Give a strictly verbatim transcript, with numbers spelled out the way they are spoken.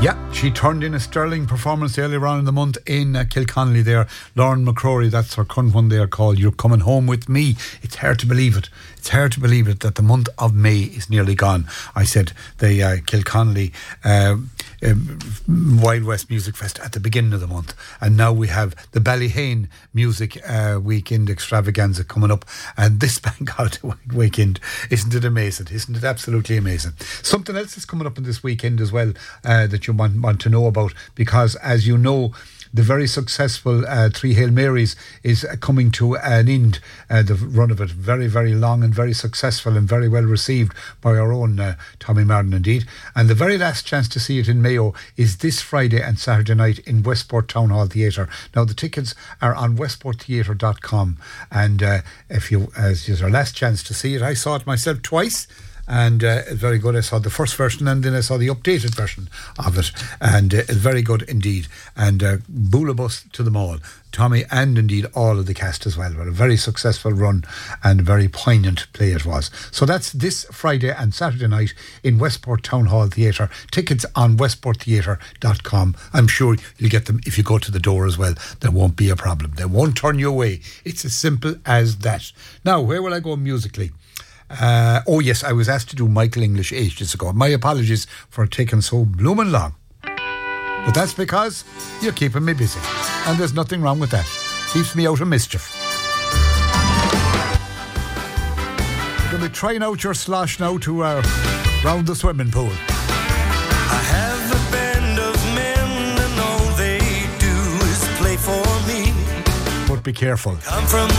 Yeah, she turned in a sterling performance earlier on in the month in uh, Kilconnelly there. Lauren McCrory, that's her current one there called You're Coming Home With Me. It's hard to believe it. It's hard to believe it that the month of May is nearly gone. I said the uh, Kilconnelly uh, um, Wild West Music Fest at the beginning of the month. And now we have the Ballyhane Music uh, Weekend Extravaganza coming up. And this bank holiday weekend, isn't it amazing? Isn't it absolutely amazing? Something else is coming up in this weekend as well uh, that you want, want to know about, because as you know, the very successful uh, Three Hail Marys is uh, coming to an end, uh, the run of it. Very, very long and very successful and very well received by our own uh, Tommy Martin indeed. And the very last chance to see it in Mayo is this Friday and Saturday night in Westport Town Hall Theatre. Now the tickets are on westport theatre dot com, and uh, if you, as uh, your last chance to see it, I saw it myself twice. And uh, it's very good. I saw the first version and then I saw the updated version of it, and uh, it's very good indeed. And uh, Boolabus to them all, Tommy and indeed all of the cast as well. Well, a very successful run and a very poignant play it was. So that's this Friday and Saturday night in Westport Town Hall Theatre. Tickets on westport theatre dot com. I'm sure you'll get them if you go to the door as well. There won't be a problem. They won't turn you away. It's as simple as that. Now, where will I go musically? Uh, oh yes, I was asked to do Michael English ages ago. My apologies for taking so blooming long. But that's because you're keeping me busy. And there's nothing wrong with that. Keeps me out of mischief. You'll be trying out your slosh now to uh, round the swimming pool. I have a band of men and all they do is play for me. But be careful. Come from